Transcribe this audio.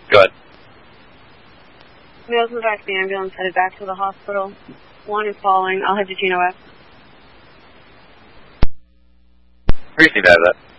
Go ahead. Males in the back of the ambulance headed back to the hospital. One is following. I'll head to Gino F. Received out of that.